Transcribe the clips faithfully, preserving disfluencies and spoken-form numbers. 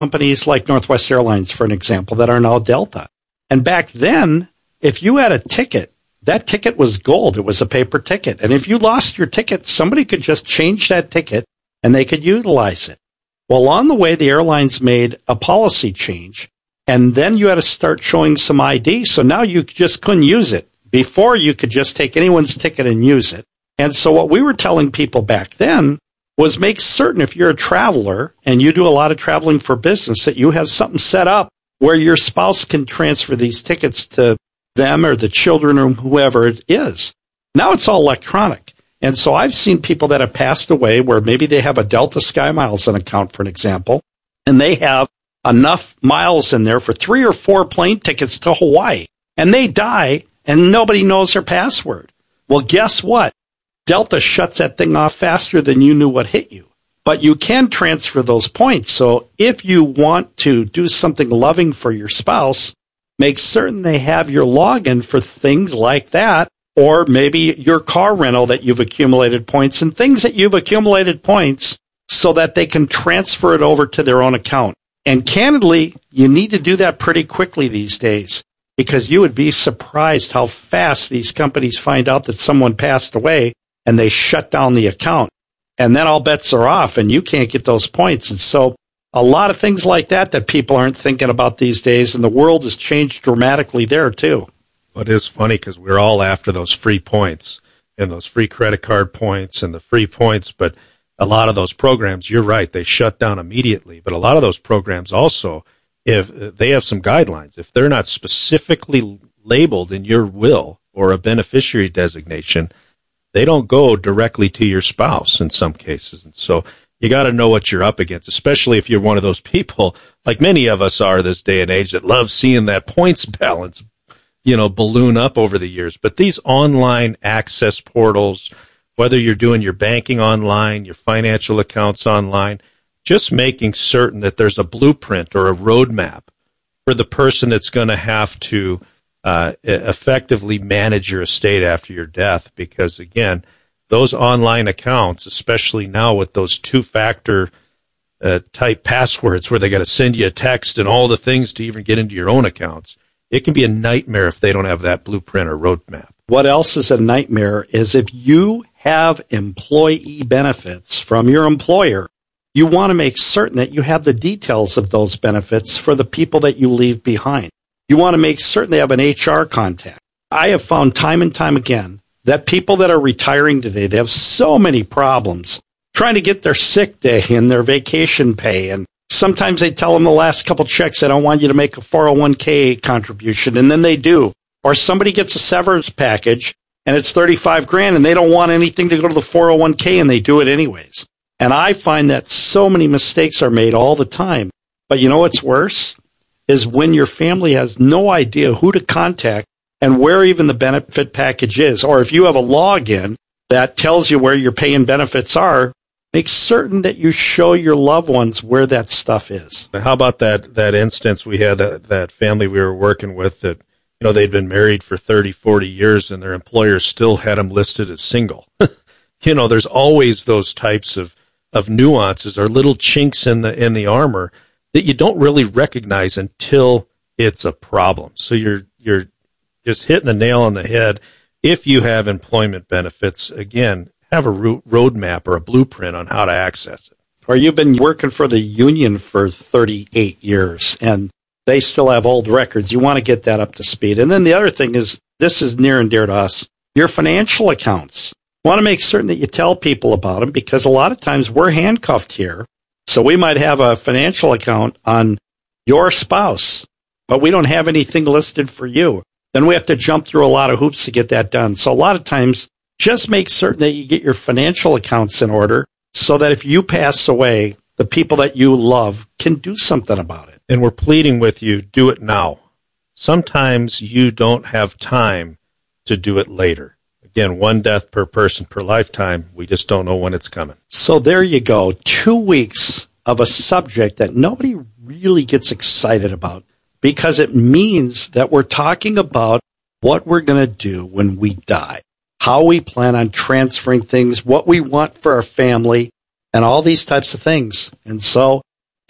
companies like Northwest Airlines, for an example, that are now Delta. And back then, if you had a ticket, that ticket was gold. It was a paper ticket. And if you lost your ticket, somebody could just change that ticket and they could utilize it. Well, along the way, the airlines made a policy change, and then you had to start showing some I D. So now you just couldn't use it. Before, you could just take anyone's ticket and use it. And so what we were telling people back then was make certain if you're a traveler and you do a lot of traveling for business that you have something set up where your spouse can transfer these tickets to them or the children or whoever it is. Now it's all electronic. And so I've seen people that have passed away where maybe they have a Delta Sky Miles account, for an example, and they have enough miles in there for three or four plane tickets to Hawaii. And they die and nobody knows their password. Well, guess what? Delta shuts that thing off faster than you knew what hit you. But you can transfer those points. So if you want to do something loving for your spouse, make certain they have your login for things like that, or maybe your car rental that you've accumulated points and things that you've accumulated points so that they can transfer it over to their own account. And candidly, you need to do that pretty quickly these days because you would be surprised how fast these companies find out that someone passed away and they shut down the account. And then all bets are off and you can't get those points. And so a lot of things like that that people aren't thinking about these days, and the world has changed dramatically there too. Well, it is funny because we're all after those free points and those free credit card points and the free points, but a lot of those programs, you're right, they shut down immediately. But a lot of those programs also, if they have some guidelines, if they're not specifically labeled in your will or a beneficiary designation, they don't go directly to your spouse in some cases. And so you got to know what you're up against, especially if you're one of those people, like many of us are this day and age, that love seeing that points balance, you know, balloon up over the years. But these online access portals, whether you're doing your banking online, your financial accounts online, just making certain that there's a blueprint or a roadmap for the person that's going to have to uh, effectively manage your estate after your death. Because, again, those online accounts, especially now with those two-factor uh, type passwords where they got to send you a text and all the things to even get into your own accounts, it can be a nightmare if they don't have that blueprint or roadmap. What else is a nightmare is if you have employee benefits from your employer, you want to make certain that you have the details of those benefits for the people that you leave behind. You want to make certain they have an H R contact. I have found time and time again that people that are retiring today, they have so many problems trying to get their sick day and their vacation pay. And sometimes they tell them the last couple checks, I don't want you to make a four oh one k contribution. And then they do. Or somebody gets a severance package and it's thirty-five grand and they don't want anything to go to the four oh one k and they do it anyways. And I find that so many mistakes are made all the time. But you know what's worse? Is when your family has no idea who to contact and where even the benefit package is. Or if you have a login that tells you where your pay and benefits are, make certain that you show your loved ones where that stuff is. How about that that instance we had, that, that family we were working with that, you know, they'd been married for thirty, forty years and their employer still had them listed as single. You know, there's always those types of, of nuances or little chinks in the in the armor that you don't really recognize until it's a problem. So you're you're just hitting the nail on the head. If you have employment benefits, again, have a roadmap or a blueprint on how to access it. Or you've been working for the union for thirty-eight years and they still have old records. You want to get that up to speed. And then the other thing is, this is near and dear to us, your financial accounts. You want to make certain that you tell people about them because a lot of times we're handcuffed here. So we might have a financial account on your spouse, but we don't have anything listed for you. Then we have to jump through a lot of hoops to get that done. So a lot of times, just make certain that you get your financial accounts in order so that if you pass away, the people that you love can do something about it. And we're pleading with you, do it now. Sometimes you don't have time to do it later. Again, one death per person per lifetime. We just don't know when it's coming. So there you go. Two weeks of a subject that nobody really gets excited about because it means that we're talking about what we're going to do when we die, how we plan on transferring things, what we want for our family, and all these types of things. And so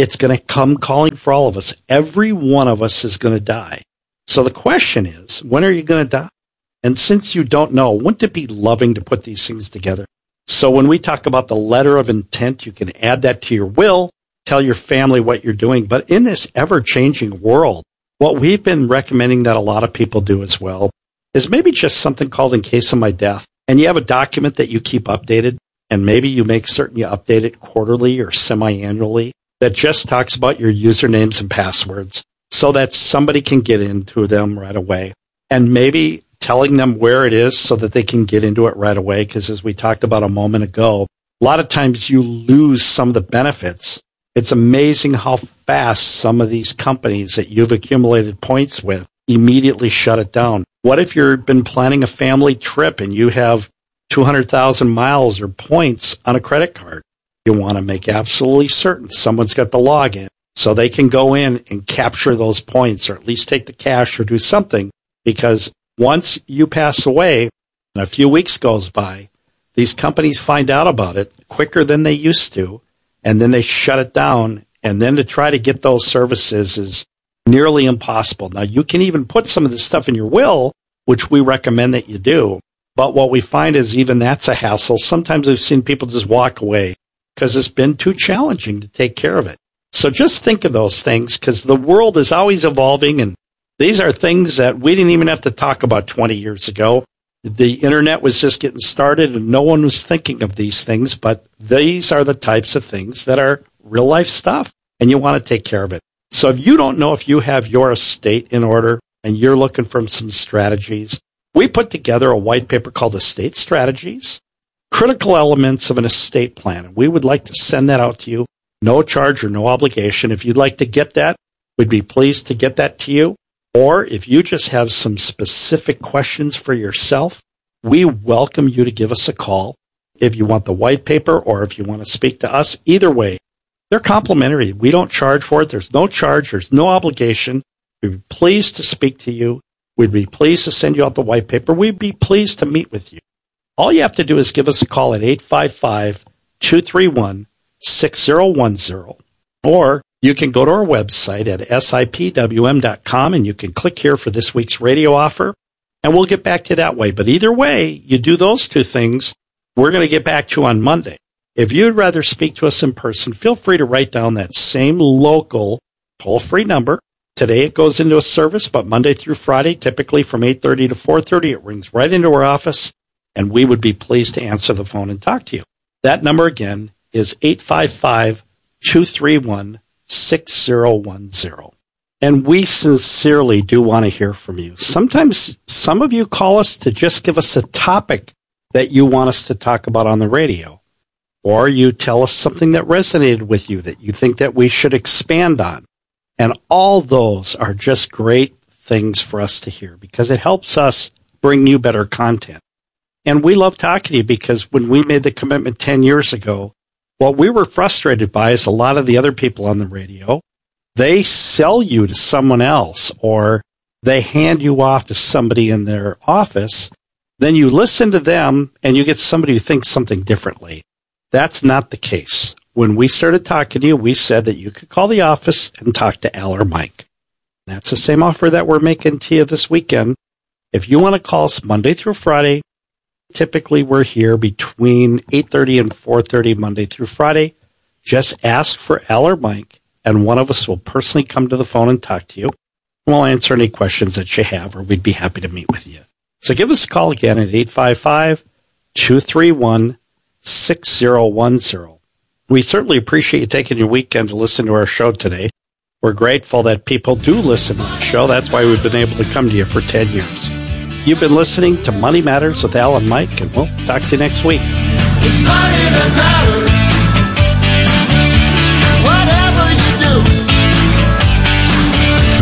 It's going to come calling for all of us. Every one of us is going to die. So the question is, when are you going to die? And since you don't know, wouldn't it be loving to put these things together? So when we talk about the letter of intent, you can add that to your will, tell your family what you're doing. But in this ever-changing world, what we've been recommending that a lot of people do as well is maybe just something called in case of my death. And you have a document that you keep updated, and maybe you make certain you update it quarterly or semi-annually that just talks about your usernames and passwords so that somebody can get into them right away. And maybe telling them where it is so that they can get into it right away. Because as we talked about a moment ago, a lot of times you lose some of the benefits. It's amazing how fast some of these companies that you've accumulated points with immediately shut it down. What if you've been planning a family trip and you have two hundred thousand miles or points on a credit card? You want to make absolutely certain someone's got the login so they can go in and capture those points or at least take the cash or do something, because once you pass away and a few weeks goes by, these companies find out about it quicker than they used to, and then they shut it down, and then to try to get those services is nearly impossible. Now, you can even put some of this stuff in your will, which we recommend that you do, but what we find is even that's a hassle. Sometimes we've seen people just walk away because it's been too challenging to take care of it. So just think of those things, because the world is always evolving, and these are things that we didn't even have to talk about twenty years ago. The internet was just getting started, and no one was thinking of these things, but these are the types of things that are real-life stuff, and you want to take care of it. So if you don't know if you have your estate in order and you're looking for some strategies, we put together a white paper called Estate Strategies, Critical Elements of an Estate Plan. And we would like to send that out to you, no charge or no obligation. If you'd like to get that, we'd be pleased to get that to you. Or if you just have some specific questions for yourself, we welcome you to give us a call. If you want the white paper or if you want to speak to us, either way, they're complimentary. We don't charge for it. There's no charge. There's no obligation. We'd be pleased to speak to you. We'd be pleased to send you out the white paper. We'd be pleased to meet with you. All you have to do is give us a call at eight five five, two three one, six zero one zero. Or you can go to our website at S I P W M dot com and you can click here for this week's radio offer, and we'll get back to you that way. But either way, you do those two things, we're going to get back to you on Monday. If you'd rather speak to us in person, feel free to write down that same local toll-free number. Today it goes into a service, but Monday through Friday, typically from eight thirty to four thirty, it rings right into our office, and we would be pleased to answer the phone and talk to you. That number again is eight five five, two three one, six zero one zero. And we sincerely do want to hear from you. Sometimes some of you call us to just give us a topic that you want us to talk about on the radio. Or you tell us something that resonated with you that you think that we should expand on. And all those are just great things for us to hear because it helps us bring you better content. And we love talking to you because when we made the commitment ten years ago, what we were frustrated by is a lot of the other people on the radio, they sell you to someone else or they hand you off to somebody in their office. Then you listen to them and you get somebody who thinks something differently. That's not the case. When we started talking to you, we said that you could call the office and talk to Al or Mike. That's the same offer that we're making to you this weekend. If you want to call us Monday through Friday, typically we're here between eight thirty and four thirty Monday through Friday. Just ask for Al or Mike, and one of us will personally come to the phone and talk to you. We'll answer any questions that you have, or we'd be happy to meet with you. So give us a call again at eight five five, two three one, six zero one zero. We certainly appreciate you taking your weekend to listen to our show today. We're grateful that people do listen to the show. That's why we've been able to come to you for ten years. You've been listening to Money Matters with Al and Mike, and we'll talk to you next week. It's money that matters. Whatever you do.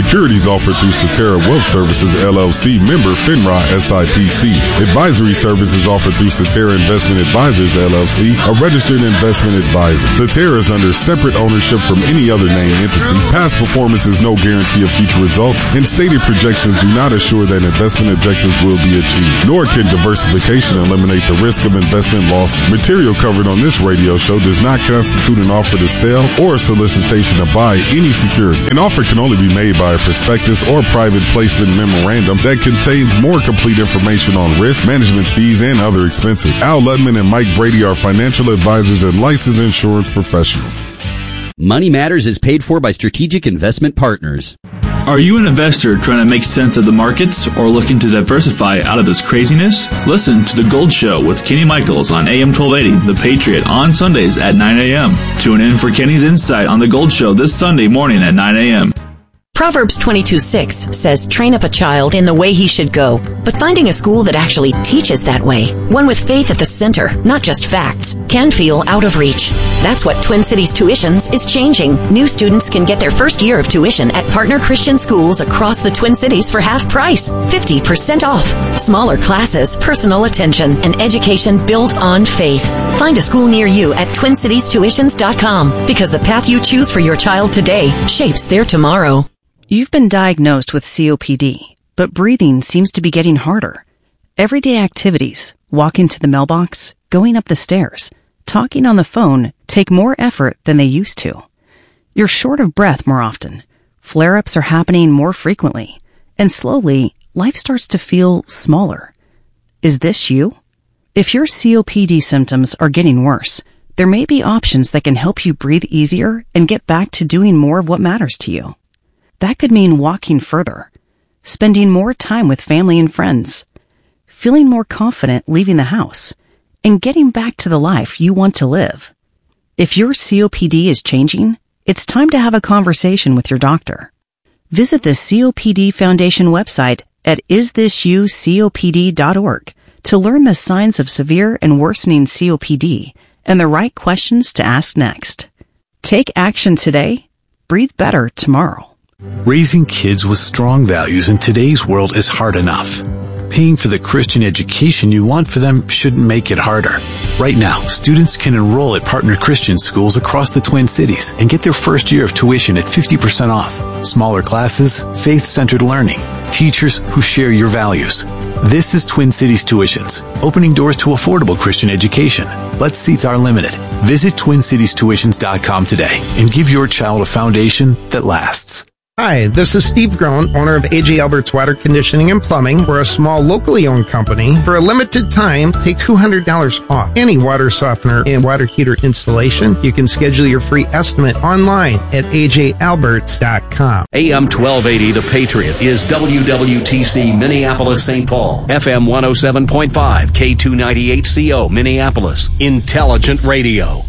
Securities offered through Cetera Wealth Services, L L C, member FINRA S I P C. Advisory services offered through Cetera Investment Advisors, L L C, a registered investment advisor. Cetera is under separate ownership from any other named entity. Past performance is no guarantee of future results, and stated projections do not assure that investment objectives will be achieved, nor can diversification eliminate the risk of investment loss. Material covered on this radio show does not constitute an offer to sell or a solicitation to buy any security. An offer can only be made by a prospectus or private placement memorandum that contains more complete information on risk, management fees, and other expenses. Al Ludman and Mike Brady are financial advisors and licensed insurance professionals. Money Matters is paid for by Strategic Investment Partners. Are you an investor trying to make sense of the markets or looking to diversify out of this craziness? Listen to The Gold Show with Kenny Michaels on A M twelve eighty, The Patriot, on Sundays at nine a.m. Tune in for Kenny's insight on The Gold Show this Sunday morning at nine a.m. Proverbs twenty-two six says, train up a child in the way he should go. But finding a school that actually teaches that way, one with faith at the center, not just facts, can feel out of reach. That's what Twin Cities Tuitions is changing. New students can get their first year of tuition at partner Christian schools across the Twin Cities for half price, fifty percent off. Smaller classes, personal attention, and education built on faith. Find a school near you at twin cities tuitions dot com, because the path you choose for your child today shapes their tomorrow. You've been diagnosed with C O P D, but breathing seems to be getting harder. Everyday activities, walking to the mailbox, going up the stairs, talking on the phone take more effort than they used to. You're short of breath more often. Flare-ups are happening more frequently. And slowly, life starts to feel smaller. Is this you? If your C O P D symptoms are getting worse, there may be options that can help you breathe easier and get back to doing more of what matters to you. That could mean walking further, spending more time with family and friends, feeling more confident leaving the house, and getting back to the life you want to live. If your C O P D is changing, it's time to have a conversation with your doctor. Visit the C O P D Foundation website at is this you C O P D dot org to learn the signs of severe and worsening C O P D and the right questions to ask next. Take action today. Breathe better tomorrow. Raising kids with strong values in today's world is hard enough. Paying for the Christian education you want for them shouldn't make it harder. Right now, students can enroll at partner Christian schools across the Twin Cities and get their first year of tuition at fifty percent off. Smaller classes, faith-centered learning, teachers who share your values. This is Twin Cities Tuitions, opening doors to affordable Christian education. But seats are limited. Visit twin cities tuitions dot com today and give your child a foundation that lasts. Hi, this is Steve Groen, owner of A J Albert's Water Conditioning and Plumbing. We're a small, locally owned company. For a limited time, take two hundred dollars off any water softener and water heater installation. You can schedule your free estimate online at A J alberts dot com. A M twelve eighty, The Patriot, is W W T C Minneapolis, Saint Paul. F M one oh seven point five, K two ninety-eight C O, Minneapolis. Intelligent radio.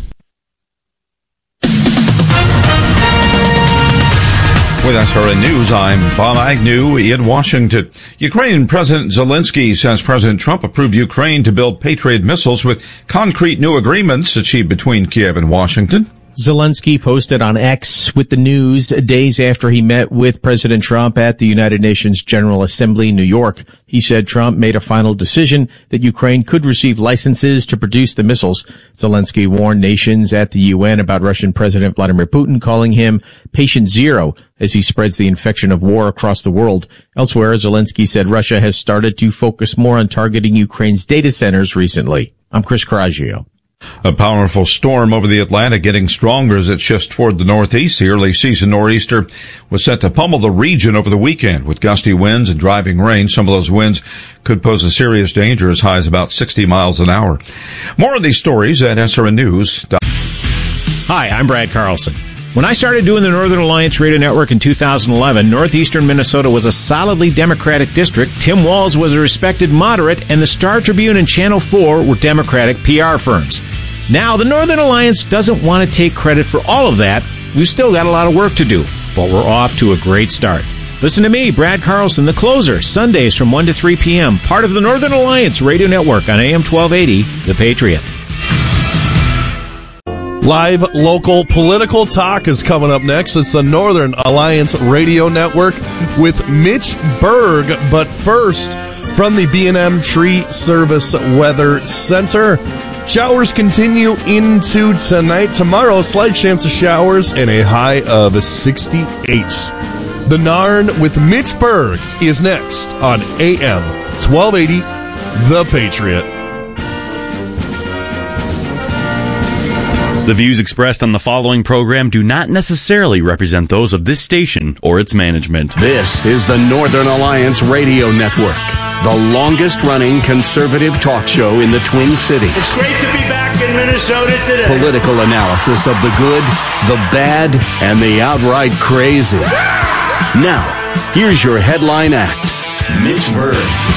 With S R N News, I'm Bob Agnew in Washington. Ukrainian President Zelensky says President Trump approved Ukraine to build Patriot missiles with concrete new agreements achieved between Kiev and Washington. Zelensky posted on X with the news days after he met with President Trump at the United Nations General Assembly in New York. He said Trump made a final decision that Ukraine could receive licenses to produce the missiles. Zelensky warned nations at the U N about Russian President Vladimir Putin, calling him patient zero as he spreads the infection of war across the world. Elsewhere, Zelensky said Russia has started to focus more on targeting Ukraine's data centers recently. I'm Chris Coraggio. A powerful storm over the Atlantic getting stronger as it shifts toward the northeast. The early season nor'easter was set to pummel the region over the weekend with gusty winds and driving rain. Some of those winds could pose a serious danger as high as about sixty miles an hour. More of these stories at S R N News. Hi, I'm Brad Carlson. When I started doing the Northern Alliance Radio Network in two thousand eleven, northeastern Minnesota was a solidly Democratic district. Tim Walz was a respected moderate, and the Star Tribune and Channel four were Democratic P R firms. Now, the Northern Alliance doesn't want to take credit for all of that. We've still got a lot of work to do, but we're off to a great start. Listen to me, Brad Carlson, The Closer, Sundays from one to three p.m., part of the Northern Alliance Radio Network on A M twelve eighty, The Patriot. Live local political talk is coming up next. It's the Northern Alliance Radio Network with Mitch Berg. But first, from the B and M Tree Service Weather Center, showers continue into tonight. Tomorrow, slight chance of showers and a high of sixty-eight. The Narn with Mitch Berg is next on A M twelve eighty, The Patriot. The views expressed on the following program do not necessarily represent those of this station or its management. This is the Northern Alliance Radio Network, the longest-running conservative talk show in the Twin Cities. It's great to be back in Minnesota today. Political analysis of the good, the bad, and the outright crazy. Now, here's your headline act, Mitch Berg.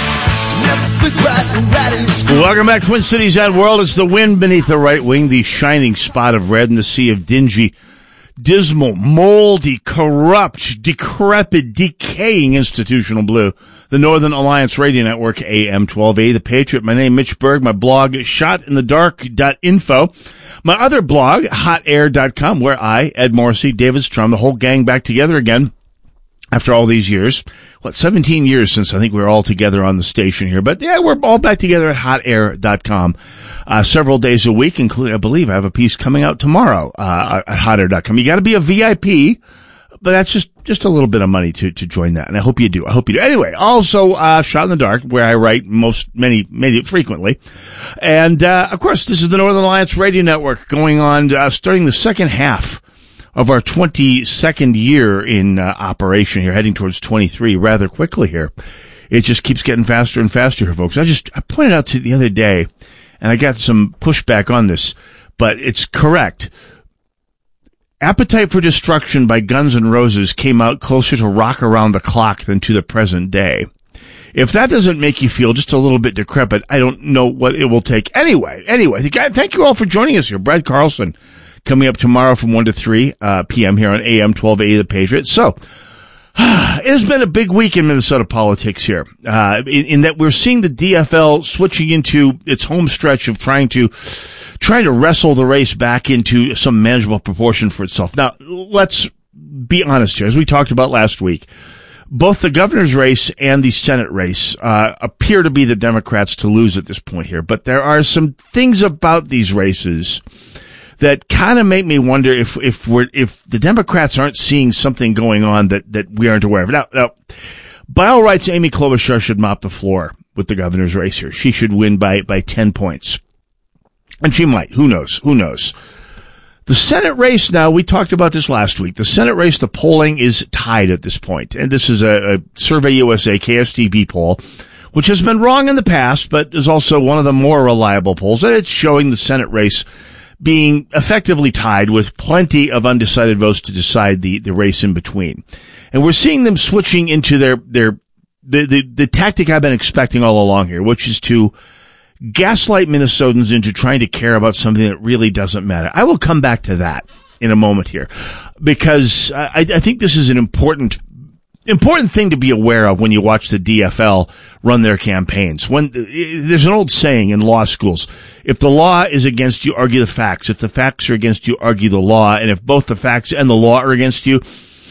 Welcome back, Twin Cities and world. It's the wind beneath the right wing, the shining spot of red in the sea of dingy, dismal, moldy, corrupt, decrepit, decaying institutional blue. The Northern Alliance Radio Network, A M twelve eighty, The Patriot. My name, Mitch Berg. My blog, shot in the dark dot info. My other blog, hot air dot com, where I, Ed Morrissey, David Strum, the whole gang back together again. After all these years, what, seventeen years since I think we were all together on the station here. But yeah, we're all back together at hot air dot com, uh, several days a week, including, I believe I have a piece coming out tomorrow, uh, at hot air dot com. You gotta be a V I P, but that's just, just a little bit of money to, to join that. And I hope you do. I hope you do. Anyway, also, uh, Shot in the Dark, where I write most, many, many, frequently. And, uh, of course, this is the Northern Alliance Radio Network going on, uh, starting the second half of our twenty-second year in uh, operation here, heading towards twenty-three rather quickly here. It just keeps getting faster and faster here, folks. I just, I pointed out to the other day, and I got some pushback on this, but it's correct. Appetite for Destruction by Guns N' Roses came out closer to Rock Around the Clock than to the present day. If that doesn't make you feel just a little bit decrepit, I don't know what it will take. Anyway, anyway, thank you all for joining us here. Brad Carlson coming up tomorrow from one to three uh, p.m. here on A M twelve eighty, The Patriot. So, it has been a big week in Minnesota politics here, uh, in, in that we're seeing the D F L switching into its home stretch of trying to, trying to wrestle the race back into some manageable proportion for itself. Now, let's be honest here. As we talked about last week, both the governor's race and the Senate race, uh, appear to be the Democrats to lose at this point here. But there are some things about these races that kind of make me wonder if, if we're, if the Democrats aren't seeing something going on that, that we aren't aware of. Now, now, by all rights, Amy Klobuchar should mop the floor with the governor's race here. She should win by, by ten points. And she might. Who knows? Who knows? The Senate race now, we talked about this last week. The Senate race, the polling is tied at this point. And this is a, a Survey U S A K S T B poll, which has been wrong in the past, but is also one of the more reliable polls. And it's showing the Senate race being effectively tied with plenty of undecided votes to decide the, the race in between. And we're seeing them switching into their, their, the, the, the tactic I've been expecting all along here, which is to gaslight Minnesotans into trying to care about something that really doesn't matter. I will come back to that in a moment here, because I, I think this is an important Important thing to be aware of when you watch the D F L run their campaigns. When there's an old saying in law schools: if the law is against you, argue the facts. If the facts are against you, argue the law. And if both the facts and the law are against you,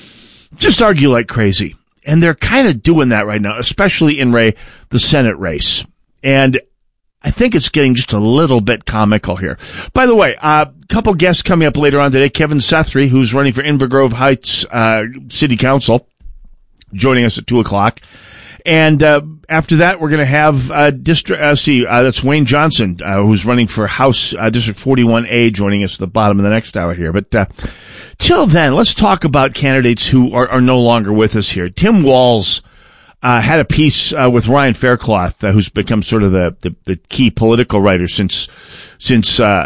just argue like crazy. And they're kind of doing that right now, especially in Ray, the Senate race. And I think it's getting just a little bit comical here. By the way, a uh, couple guests coming up later on today. Kevin Sethry, who's running for Inver Grove Heights uh, City Council, joining us at two o'clock. And, uh, after that, we're going to have, uh, district, uh, see, uh, that's Wayne Johnson, uh, who's running for House, uh, District forty-one A, joining us at the bottom of the next hour here. But, uh, till then, let's talk about candidates who are, are no longer with us here. Tim Walz, uh, had a piece, uh, with Ryan Faircloth, uh, who's become sort of the, the, the key political writer since, since, uh,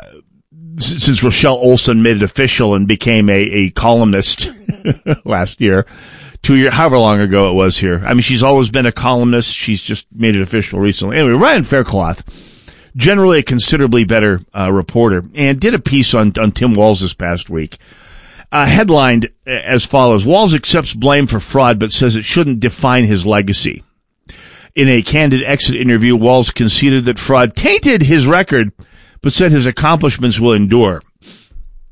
since Rochelle Olson made it official and became a, a columnist last year. Two years, however long ago it was here. I mean, she's always been a columnist. She's just made it official recently. Anyway, Ryan Faircloth, generally a considerably better uh, reporter, and did a piece on, on Tim Walz this past week. Uh, headlined as follows: Walz accepts blame for fraud, but says it shouldn't define his legacy. In a candid exit interview, Walz conceded that fraud tainted his record, but said his accomplishments will endure.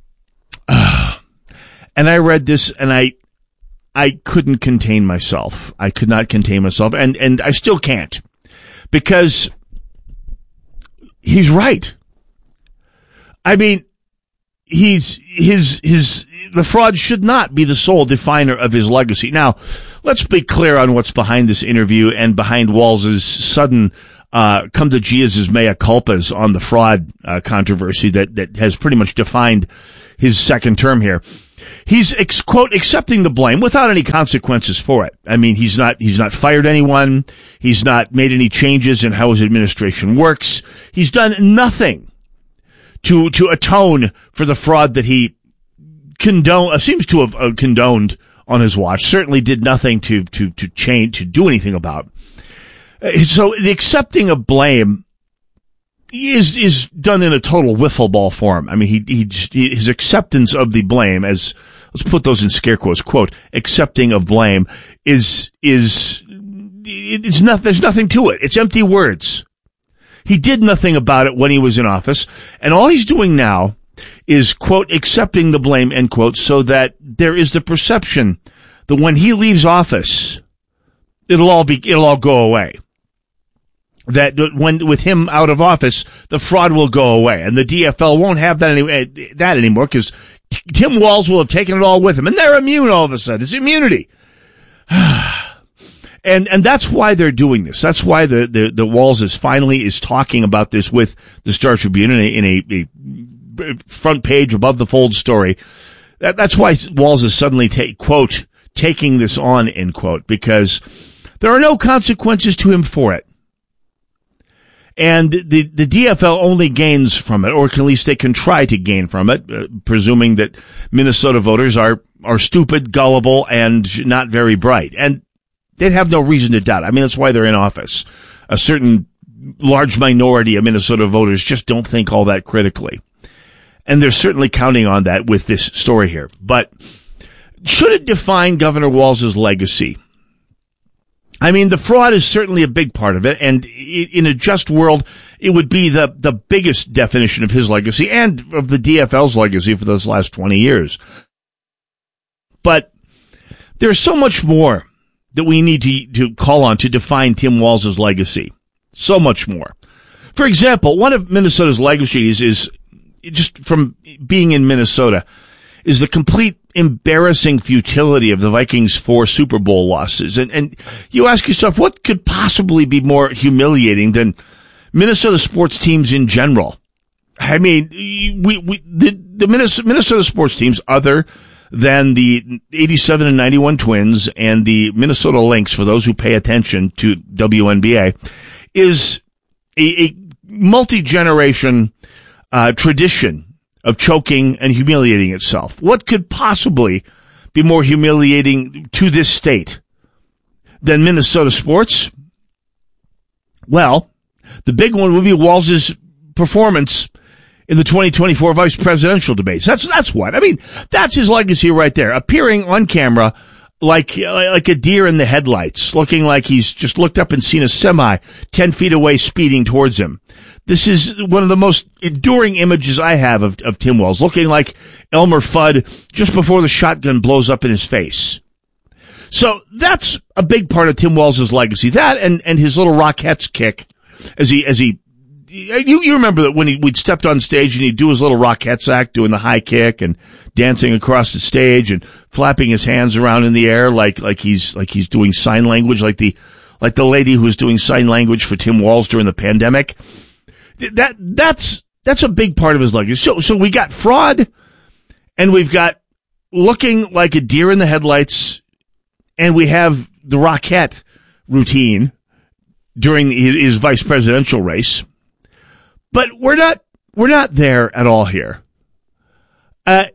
And I read this and I, I couldn't contain myself. I could not contain myself, and, and I still can't, because he's right. I mean, he's, his, his, the fraud should not be the sole definer of his legacy. Now, let's be clear on what's behind this interview and behind Walz's sudden, uh, come to Jesus mea culpas on the fraud, uh, controversy that, that has pretty much defined his second term here. He's, ex- quote, accepting the blame without any consequences for it. I mean, he's not, he's not fired anyone. He's not made any changes in how his administration works. He's done nothing to, to atone for the fraud that he condone, uh, seems to have uh, condoned on his watch. Certainly did nothing to, to, to change, to do anything about. Uh, so the accepting of blame is, is done in a total wiffle ball form. I mean, he, he, just, he, his acceptance of the blame, as, let's put those in scare quotes, quote, accepting of blame is, is, it's not, there's nothing to it. It's empty words. He did nothing about it when he was in office, and all he's doing now is, quote, accepting the blame, end quote, so that there is the perception that when he leaves office, it'll all be, it'll all go away. That when, with him out of office, the fraud will go away, and the D F L won't have that, any, that anymore, because Tim Walz will have taken it all with him, and they're immune all of a sudden. It's immunity. And, and that's why they're doing this. That's why the, the, the Walz is finally is talking about this with the Star Tribune in a, in a, a front page above the fold story. That, that's why Walz is suddenly take, quote, taking this on, end quote, because there are no consequences to him for it. And the, the D F L only gains from it, or at least they can try to gain from it, uh, presuming that Minnesota voters are, are stupid, gullible, and not very bright. And they'd have no reason to doubt. I mean, that's why they're in office. A certain large minority of Minnesota voters just don't think all that critically. And they're certainly counting on that with this story here. But should it define Governor Walz's legacy? I mean, the fraud is certainly a big part of it, and in a just world, it would be the, the biggest definition of his legacy and of the D F L's legacy for those last twenty years. But there's so much more that we need to, to call on to define Tim Walz's legacy. So much more. For example, one of Minnesota's legacies is, just from being in Minnesota, is the complete embarrassing futility of the Vikings' four Super Bowl losses. And, and you ask yourself, what could possibly be more humiliating than Minnesota sports teams in general? I mean, we, we, the, the Minnesota, Minnesota sports teams, other than the eighty-seven and ninety-one Twins and the Minnesota Lynx, for those who pay attention to W N B A, is a, a multi-generation uh, tradition of choking and humiliating itself. What could possibly be more humiliating to this state than Minnesota sports? Well, the big one would be Walz's performance in the twenty twenty-four vice presidential debates. That's, that's what. I mean, that's his legacy right there. Appearing on camera like, like a deer in the headlights, looking like he's just looked up and seen a semi ten feet away speeding towards him. This is one of the most enduring images I have of, of Tim Walz, looking like Elmer Fudd just before the shotgun blows up in his face. So that's a big part of Tim Walz's legacy. That and, and his little Rockettes kick as he, as he, you, you remember that when he, we'd stepped on stage and he'd do his little Rockettes act, doing the high kick and dancing across the stage and flapping his hands around in the air like, like he's, like he's doing sign language, like the, like the lady who was doing sign language for Tim Walz during the pandemic. That, that's, that's a big part of his legacy. So, so we got fraud and we've got looking like a deer in the headlights, and we have the Rockette routine during his, his vice presidential race. But we're not, we're not there at all here. Uh,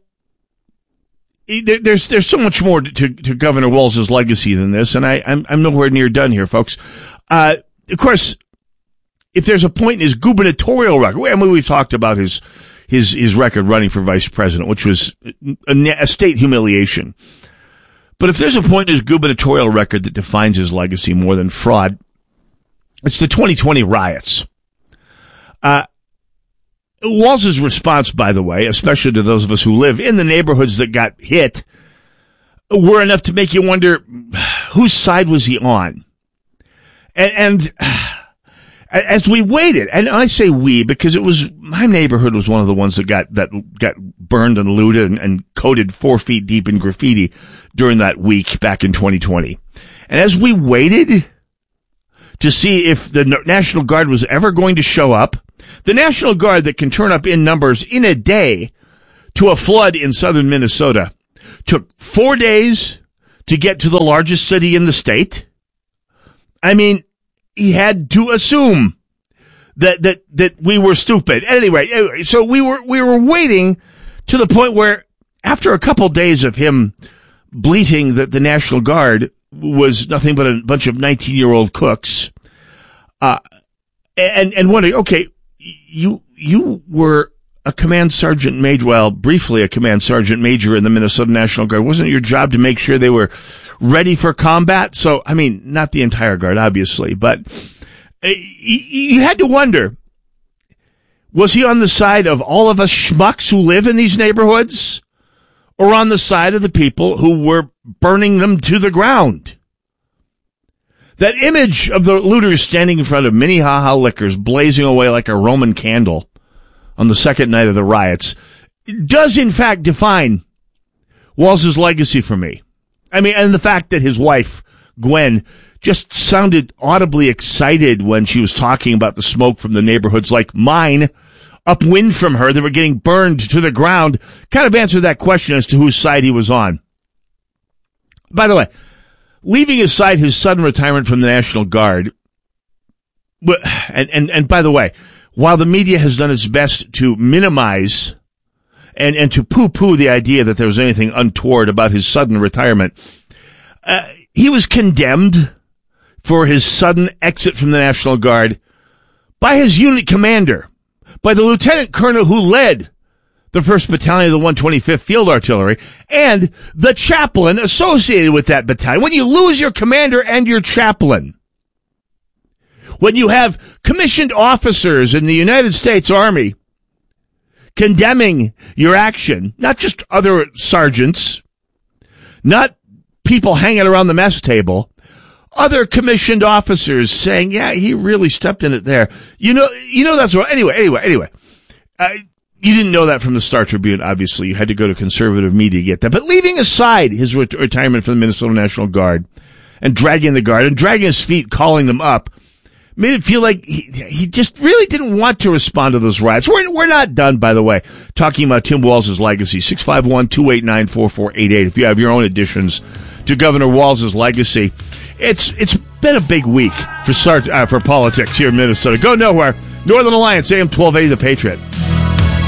there, there's, there's so much more to, to, to Governor Walz's legacy than this, and I, I'm, I'm nowhere near done here, folks. Uh, of course, if there's a point in his gubernatorial record, I mean, we've talked about his, his, his record running for vice president, which was a, a state humiliation. But if there's a point in his gubernatorial record that defines his legacy more than fraud, it's the twenty twenty riots. Uh, Walz's response, by the way, especially to those of us who live in the neighborhoods that got hit, were enough to make you wonder, whose side was he on? And, and as we waited, and I say we because it was, my neighborhood was one of the ones that got, that got burned and looted and, and coated four feet deep in graffiti during that week back in twenty twenty. And as we waited to see if the National Guard was ever going to show up, the National Guard that can turn up in numbers in a day to a flood in southern Minnesota took four days to get to the largest city in the state. I mean, he had to assume that, that, that we were stupid. Anyway, anyway, so we were, we were waiting to the point where after a couple days of him bleating that the National Guard was nothing but a bunch of nineteen-year-old cooks, uh, and, and wondering, okay, you, you were a command sergeant major, well, briefly a command sergeant major in the Minnesota National Guard. Wasn't it your job to make sure they were ready for combat? So, I mean, not the entire Guard, obviously, but uh, you had to wonder, was he on the side of all of us schmucks who live in these neighborhoods, or on the side of the people who were burning them to the ground? That image of the looters standing in front of Minnehaha Liquors blazing away like a Roman candle on the second night of the riots does in fact define Walz's legacy for me. I mean, and the fact that his wife, Gwen, just sounded audibly excited when she was talking about the smoke from the neighborhoods like mine, upwind from her, that were getting burned to the ground, kind of answered that question as to whose side he was on. By the way, leaving aside his sudden retirement from the National Guard, and, and, and by the way, while the media has done its best to minimize and, and to poo-poo the idea that there was anything untoward about his sudden retirement, uh, he was condemned for his sudden exit from the National Guard by his unit commander, by the lieutenant colonel who led the first Battalion of the one twenty-fifth Field Artillery, and the chaplain associated with that battalion. When you lose your commander and your chaplain, when you have commissioned officers in the United States Army condemning your action, not just other sergeants, not people hanging around the mess table, other commissioned officers saying, yeah, he really stepped in it there. You know, you know, that's what, anyway, anyway, anyway, uh, you didn't know that from the Star Tribune, obviously. You had to go to conservative media to get that. But leaving aside his ret- retirement from the Minnesota National Guard and dragging the Guard and dragging his feet, calling them up, made it feel like he, he just really didn't want to respond to those riots. We're, we're not done, by the way, talking about Tim Walz's legacy. six five one, two eight nine, four four eight eight if you have your own additions to Governor Walz's legacy. It's It's been a big week for, uh, for politics here in Minnesota. Go nowhere. Northern Alliance, A M twelve eighty, The Patriot.